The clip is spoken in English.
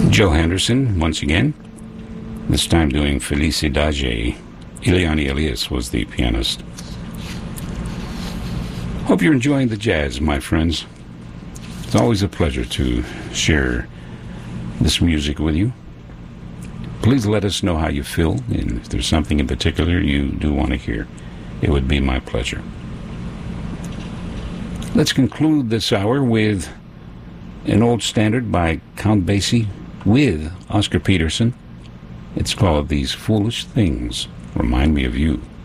Joe Henderson, once again, this time doing Felicidade. Ileana Elias was the pianist. Hope you're enjoying the jazz, my friends. It's always a pleasure to share this music with you. Please let us know how you feel, and if there's something in particular you do want to hear, it would be my pleasure. Let's conclude this hour with an old standard by Count Basie with Oscar Peterson. It's called These Foolish Things Remind Me of You.